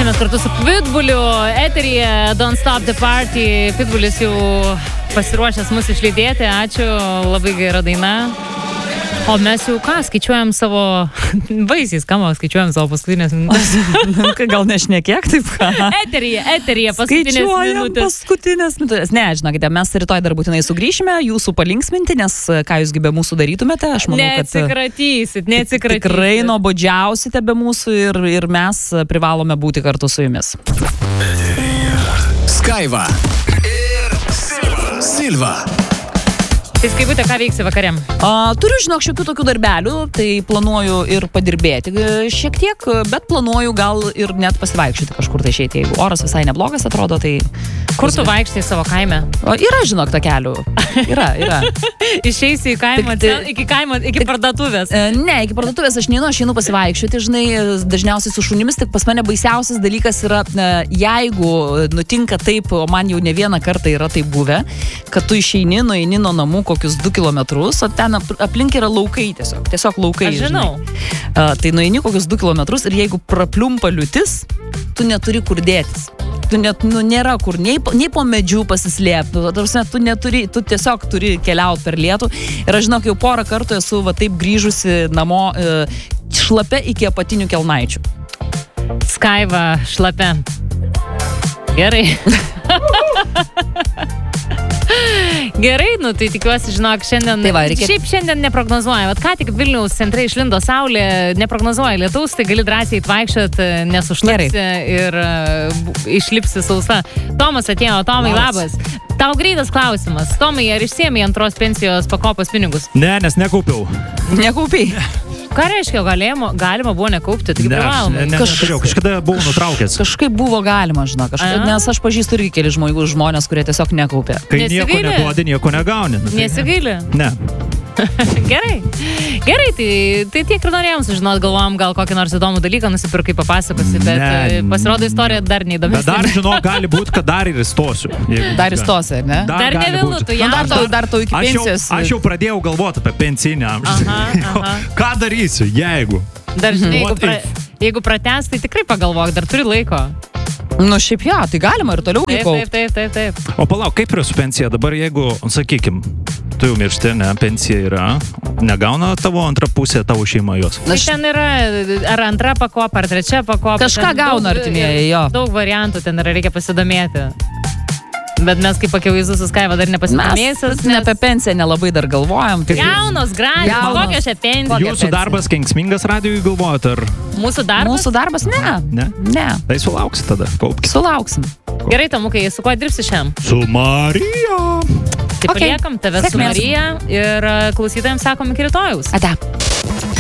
Šiandien kartu su Pitbuliu eteryje Don't Stop the Party. Pitbulis jau pasiruošęs mus išlydėti. Ačiū, labai gera daina. O mes jau ką, skaičiuojam savo, baisiai skamba, skaičiuojam savo paskutinės minutės. Gal nešnekėk taip ką? Eteryje paskutinės minutės. Paskutinės minutės. Ne, žinokite, mes rytoj dar būtinai sugrįšime, jūsų palinksminti, nes ką jūs be mūsų darytumėte, aš manau, kad neatsikratysit. Tikrai nuobodžiausite be mūsų ir mes privalome būti kartu su jumis. Skaiva ir Silva. Tai Skaivutė, ką veiksi vakariam? Turiu, žinok, šiokių tokių darbelių, tai planuoju ir padirbėti šiek tiek, bet planuoju gal ir net pasivaikščioti kažkur tai išeiti, jeigu oras visai neblogas atrodo, tai... Kur tu vaikštai savo kaime? Yra, žinok, takelių. Yra. Išeisi į kaimą, iki parduotuvės? Ne, iki parduotuvės aš einu pasivaikščioti, žinai, dažniausiai su šunimis, tik pas mane baisiausias dalykas yra, jeigu nutinka taip, o man jau ne vieną kartą yra taip buvę, kad tu išeini, nueini nuo namų kokius 2 kilometrus, o ten aplink yra laukai tiesiog laukai. Aš žinau. Tai nueini kokius 2 kilometrus ir jeigu prapliumpa liūtis, tu neturi kur dėtis. Tu nėra kur nei po medžių pasislėpti, tu tiesiog turi keliauti per lietų. Ir aš žinok, jau porą kartų esu taip grįžusi namo šlapia iki apatinių kelnaičių. Skaiva šlapia. Gerai. Gerai, tai tikiuosi, žinok, šiandien... Tai va, Šiaip šiandien neprognozuoja. Ką tik Vilniaus centre išlindo saulė, neprognozuoja lietaus, tai gali drąsiai vaikščiot, nesušlapsi ir išlipsi sausa. Tomas atėjo. Tomai, labas. Tau greitas klausimas. Tomai, ar išsiėmei antros pensijos pakopos pinigus? Ne, nes nekaupiau. Nekaupiai? Ką reiškia, galima buvo nekaupti, taigi privaloma. Kažkada buvau nutraukęs. Kažkaip buvo galima, žinok, nes aš pažįstu irgi keli žmonės, kurie tiesiog nekaupė. Kai nieko neduodi, nieko negauni. Nesigaili? Ne. Gerai, tai tiek ir norėjom sužinoti, galvojom, gal kokį nors įdomų dalyką nusipirkai, papasakosi, bet pasirodo istorija dar neįdomesnė. Bet dar, žinok, gali būti, kad dar ir įstosiu. Dar įstosi, ne? Dar nevėlu, tu jaunas. Dar tau iki pensijos. Aš jau pradėjau galvoti apie pensinį amžių. Ką darysiu, jeigu? Dar, žinai, jeigu pratęs, tai tikrai pagalvok, dar turi laiko. Šiaip tai galima ir toliau kaupti. Taip. O palauk, kaip yra su pensija? Dabar jeigu, sakykim, tu jau miršti, ne, pensija yra, negauna tavo antra pusė, tavo šeima jos. Tai ten yra ar antra pakopa, ar trečia pakopa. Kažką gauna artimieji, jo. Daug variantų ten yra, reikia pasidomėti. Bet mes kaip akivaizdu su Skaiva dar nepasidomėjusios. Mes apie pensiją nelabai dar galvojam. Jaunos, gražios, kokia šią pensiją. Jūsų darbas kenksmingas radijui galvojat, ar? Mūsų darbas? Mūsų darbas, ne. Tai sulauksit tada, kaupkit. Sulauksim. Gerai, Tomukai, su kuo dirbsi šiam? Su Marija. Tai paliekam tave su Marija ir klausytojams sakom iki rytojaus. Ate.